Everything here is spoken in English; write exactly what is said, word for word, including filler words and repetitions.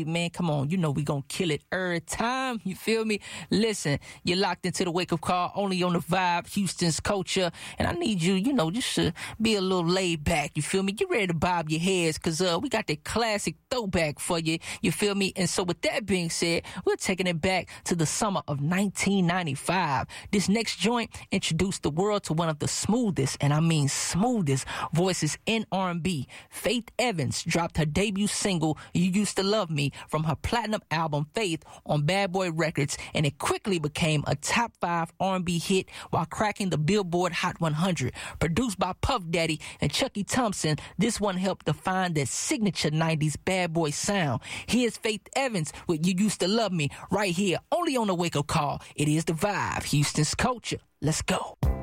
Wave, man. Come on, you know we gonna kill it every time. You feel me? Listen, you're locked into the wake-up call only on the Vibe, Houston's culture. And I need you, you know, just to be a little laid back. You feel me? Get ready to bob your heads because uh, we got that classic throwback for you. You feel me? And so with that being said, we're taking it back to the summer of nineteen ninety-five. This next joint introduced the world to one of the smoothest, and I mean smoothest, voices in R and B. Faith Evans dropped her debut single, You Used to Love Me, from her platinum album Faith on Bad Boy Records, and it quickly became a top five R and B hit while cracking the Billboard Hot one hundred. Produced by Puff Daddy and Chucky Thompson, this one helped define that signature nineties bad boy sound. Here's Faith Evans with You Used to Love Me right here, only on the Wake Up Call. It is the Vibe, Houston's culture. Let's go.